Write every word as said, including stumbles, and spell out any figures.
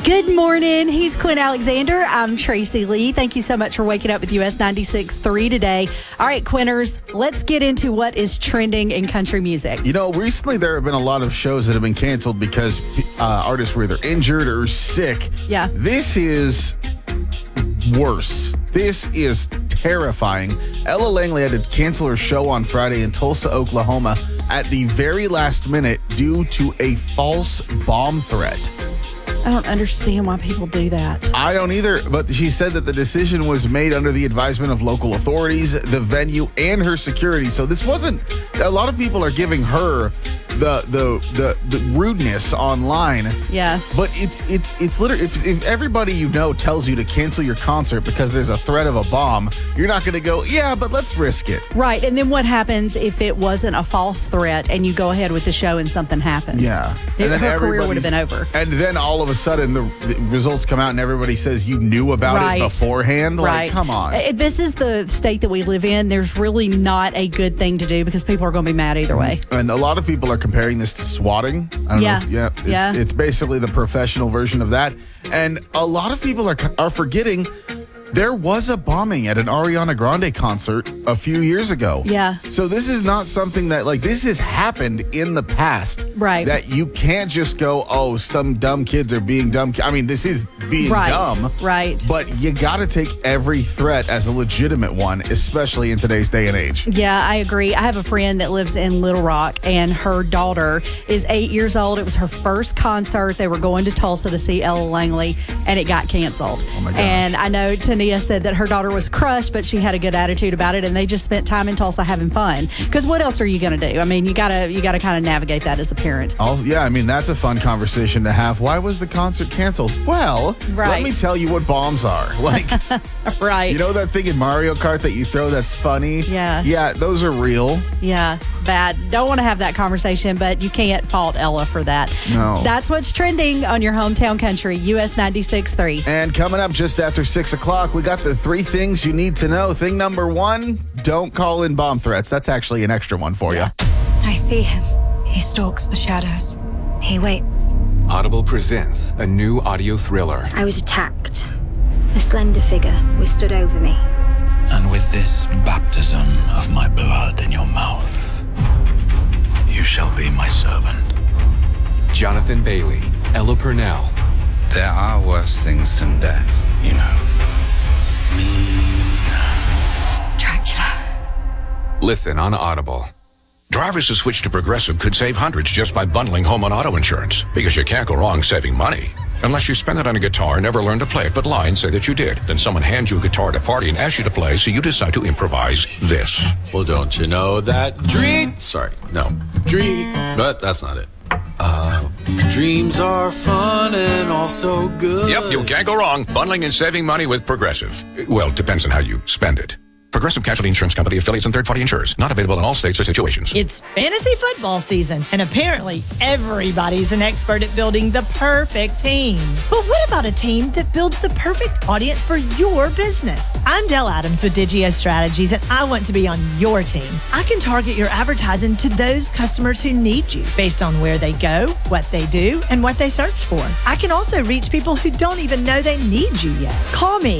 Good morning. He's Quinn Alexander. I'm Tracy Lee. Thank you so much for waking up with U S ninety-six point three today. All right, Quinners, let's get into what is trending in country music. You know, recently there have been a lot of shows that have been canceled because uh, artists were either injured or sick. Yeah. This is worse. This is terrifying. Ella Langley had to cancel her show on Friday in Tulsa, Oklahoma at the very last minute due to a false bomb threat. I don't understand why people do that. I don't either, but she said that the decision was made under the advisement of local authorities, the venue, and her security. So this wasn't, a lot of people are giving her the the the, the rudeness online. Yeah. But it's it's it's literally, if, if everybody you know tells you to cancel your concert because there's a threat of a bomb, you're not going to go, yeah, but let's risk it. Right. And then what happens if it wasn't a false threat and you go ahead with the show and something happens? Yeah. It, And then her career would have everybody's- been over. And then all of a sudden the, the results come out and everybody says you knew about Right. it beforehand. Right. Like, come on. Uh, This is the state that we live in. There's really not a good thing to do because people are going to be mad either way. And a lot of people are comparing this to swatting. I don't Yeah. know. If, yeah. It's, Yeah. it's basically the professional version of that. And a lot of people are are forgetting there was a bombing at an Ariana Grande concert a few years ago. Yeah. So this is not something that, like, this has happened in the past. Right. That you can't just go, oh, some dumb kids are being dumb. ki-" I mean, this is being Right. dumb. Right. But you got to take every threat as a legitimate one, especially in today's day and age. Yeah, I agree. I have a friend that lives in Little Rock, and her daughter is eight years old. It was her first concert. They were going to Tulsa to see Ella Langley, and it got canceled. Oh, my gosh. And I know Tania said that her daughter was crushed, but she had a good attitude about it, and they just spent time in Tulsa having fun. Because what else are you going to do? I mean, you gotta you gotta kind of navigate that as a parent. Oh, yeah, I mean, that's a fun conversation to have. Why was the concert canceled? Well, let Right. me tell you what bombs are. Like, Right. you know that thing in Mario Kart that you throw that's funny? Yeah. Yeah, those are real. Yeah, it's bad. Don't want to have that conversation, but you can't fault Ella for that. No. That's what's trending on your hometown country, U S ninety-six point three. And coming up just after six o'clock, we got the three things you need to know. Thing number one, don't call in bomb threats. That's actually an extra one for you. I see him. He stalks the shadows. He waits. Audible presents a new audio thriller. I was attacked. A slender figure was stood over me. And with this baptism of my blood in your mouth, you shall be my servant. Jonathan Bailey, Ella Purnell. There are worse things than death, you know. Dracula. Listen on Audible. Drivers who switch to Progressive could save hundreds just by bundling home and auto insurance, because you can't go wrong saving money. Unless you spend it on a guitar and never learn to play it, but lie and say that you did. Then someone hands you a guitar at a party and asks you to play, so you decide to improvise this. Well, don't you know that dream... Sorry, no. Dream... But that's not it. Uh, dreams are fun and also good. Yep, you can't go wrong bundling and saving money with Progressive. Well, depends on how you spend it. Progressive Casualty Insurance Company, affiliates, and third-party insurers. Not available in all states or situations. It's fantasy football season, and apparently everybody's an expert at building the perfect team. But what about a team that builds the perfect audience for your business? I'm Del Adams with Digio Strategies, and I want to be on your team. I can target your advertising to those customers who need you based on where they go, what they do, and what they search for. I can also reach people who don't even know they need you yet. Call me